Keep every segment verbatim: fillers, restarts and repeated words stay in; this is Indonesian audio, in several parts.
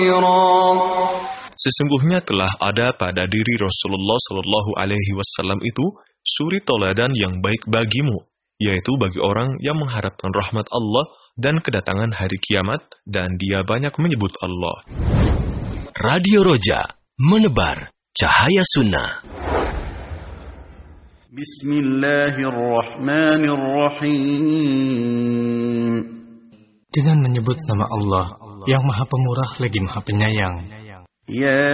Sesungguhnya telah ada pada diri Rasulullah Shallallahu Alaihi Wasallam itu suri toladan yang baik bagimu, yaitu bagi orang yang mengharapkan rahmat Allah dan kedatangan hari kiamat, dan dia banyak menyebut Allah. Radio Roja, menebar cahaya sunnah. Bismillahirrahmanirrahim. Dengan menyebut nama Allah yang Maha Pemurah lagi Maha Penyayang. Ya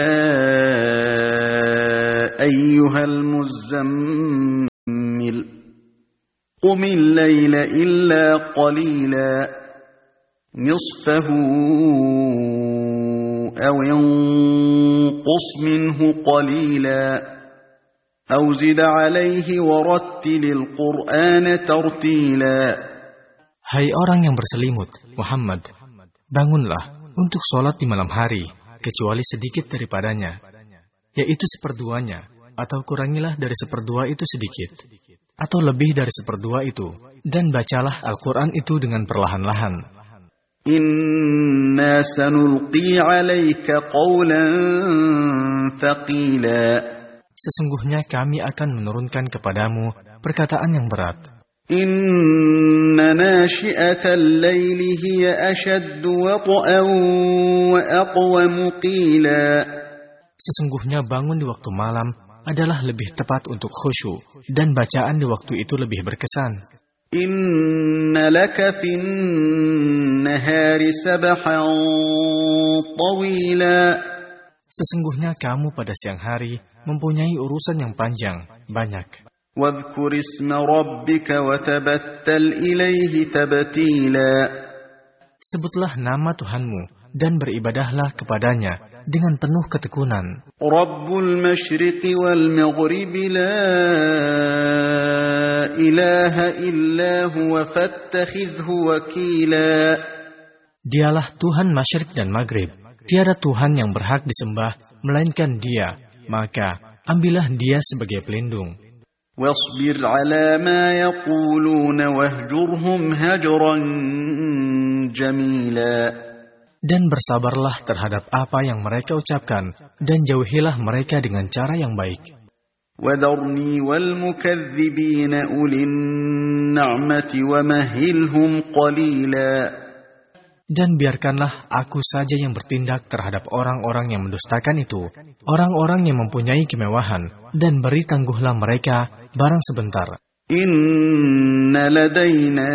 ayyuhal muzammil, qumil layla illa qalila, nisfahu aw yanqus minhu qalila, aw zid alayhi warattilil qur'ana tartila. Hai orang yang berselimut, Muhammad, bangunlah untuk sholat di malam hari, kecuali sedikit daripadanya, yaitu seperduanya, atau kurangilah dari seperdua itu sedikit, atau lebih dari seperdua itu, dan bacalah Al-Quran itu dengan perlahan-lahan. Inna sanulqi alayka qawlan thaqila. Sesungguhnya kami akan menurunkan kepadamu perkataan yang berat. Inna nashi'atal layli hiya ashaddu wat'an wa aqwamu qila. Sesungguhnya bangun di waktu malam adalah lebih tepat untuk khusyuk, dan bacaan di waktu itu lebih berkesan. Inna laka fin nahari sabahan tawila. Sesungguhnya kamu pada siang hari mempunyai urusan yang panjang, banyak. وَاذْكُرِ اسْمَ رَبِّكَ وَتَبَتَّلْ إِلَيْهِ تَبْتِيلًا. Sebutlah nama Tuhanmu dan beribadahlah kepadanya dengan penuh ketekunan. رَبُّ الْمَشْرِقِ وَالْمَغْرِبِ لَا إِلَهَ إِلَّا هُوَ فَاتَّخِذْهُ وَكِيلًا. Dialah Tuhan Masyriq dan Maghrib. Tiada Tuhan yang berhak disembah melainkan Dia, maka ambillah Dia sebagai pelindung. وَاصْبِرْ عَلَى مَا يَقُولُونَ وَاهْجُرْهُمْ هَجْرًا جَمِيلًا. Dan bersabarlah terhadap apa yang mereka ucapkan, dan jauhilah mereka dengan cara yang baik. وَذَرْنِي وَالْمُكَذِّبِينَ أُولِي النَّعْمَةِ وَمَهِّلْهُمْ قَلِيلًا. Dan biarkanlah aku saja yang bertindak terhadap orang-orang yang mendustakan itu, orang-orang yang mempunyai kemewahan, dan beri tangguhlah mereka barang sebentar. Inna ladayna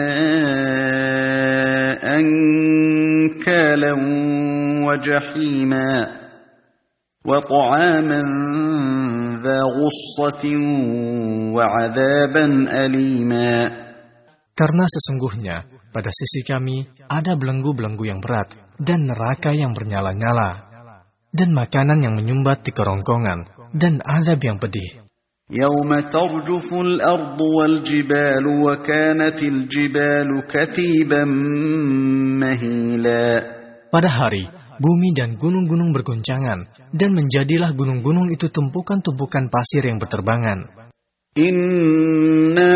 ankalan wa jahima wa ta'aman dha ghussatin wa 'adaban alima. Karena sesungguhnya pada sisi kami ada belenggu-belenggu yang berat dan neraka yang bernyala-nyala, dan makanan yang menyumbat di kerongkongan, dan azab yang pedih. Yawma tarjuful ardu wal jibalu wa kanatil jibalu kathiban mahila. Pada hari bumi dan gunung-gunung berguncangan, dan menjadilah gunung-gunung itu tumpukan-tumpukan pasir yang berterbangan. Inna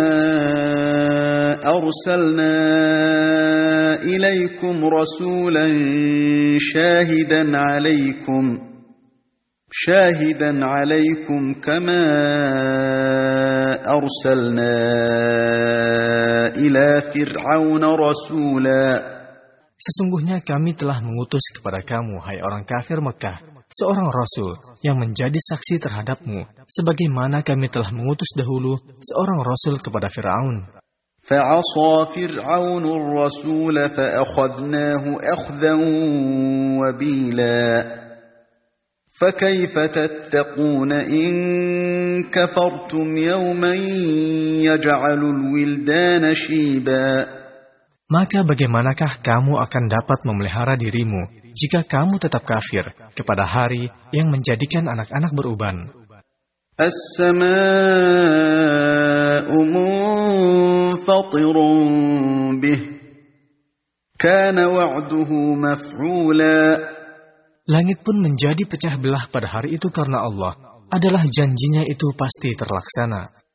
أرسلنا إليكم رسولا شاهدا عليكم شاهدا عليكم كما أرسلنا إلى فرعون رسولا. Sesungguhnya kami telah mengutus kepada kamu, hai orang kafir Mekah, seorang rasul yang menjadi saksi terhadapmu, sebagaimana kami telah mengutus dahulu seorang rasul kepada Fir'aun. فَعَصَى فِرْعَوْنُ الرَّسُولَ فَأَخَذْنَاهُ أَخْذًا وَبِيلًا فَكَيْفَ تَتَّقُونَ إِن كَفَرْتُمْ يَوْمًا يَجْعَلُ الْوِلْدَانَ شِيبًا. Maka bagaimanakah kamu akan dapat memelihara dirimu jika kamu tetap kafir kepada hari yang menjadikan anak-anak beruban? السماء منفطر به كان وعده مفعولا. Langit pun menjadi pecah belah pada hari itu karena Allah adalah janjinya itu pasti terlaksana.